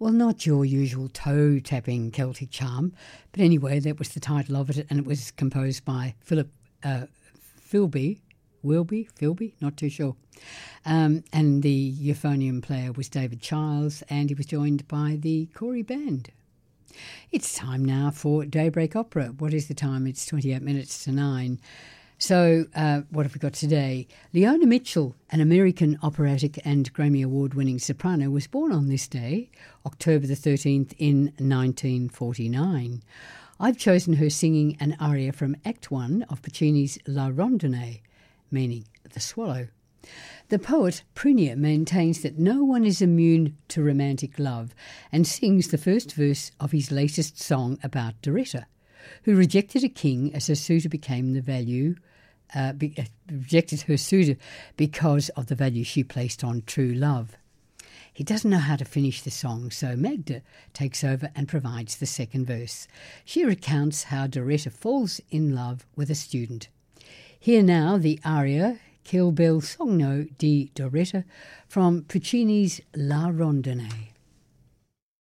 Well, not your usual toe-tapping Celtic charm, but anyway, that was the title of it, and it was composed by Philip Philby, not too sure. And the euphonium player was David Childs, and he was joined by the Corey Band. It's time now for Daybreak Opera. What is the time? It's 28 minutes to 9. So what have we got today? Leona Mitchell, an American operatic and Grammy Award-winning soprano, was born on this day, October the 13th, in 1949. I've chosen her singing an aria from Act 1 of Puccini's La Rondine, meaning the swallow. The poet Prunier maintains that no one is immune to romantic love and sings the first verse of his latest song about Doretta, who rejected a king as her suitor became the value rejected her suitor because of the value she placed on true love. He doesn't know how to finish the song, so Magda takes over and provides the second verse. She recounts how Doretta falls in love with a student. Here now the aria Quel bel sogno di Doretta from Puccini's La Rondine.